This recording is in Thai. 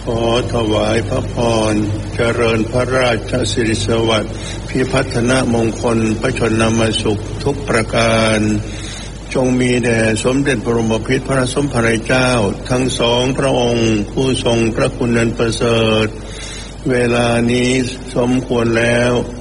ขอถวายพระพรเจริญพระราชสิริสวัสดิ์พิพัฒนมงคลพระชนมสุขทุกประการจงมีแด่สมเด็จพระบรมพิตรพระสมภารเจ้าทั้งสองพระองค์ผู้ทรงพระคุณอันประเสริฐเวลานี้สมควรแล้ว